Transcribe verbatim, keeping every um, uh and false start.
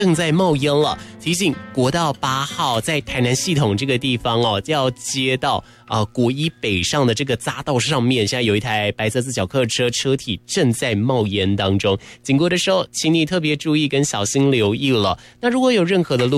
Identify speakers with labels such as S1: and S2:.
S1: 正在冒烟了，提醒国道八号在台南系统这个地方哦，要接到啊、呃、国一北上的这个匝道上面，现在有一台白色自小客车车体正在冒烟当中，经过的时候，请你特别注意跟小心留意了。那如果有任何的路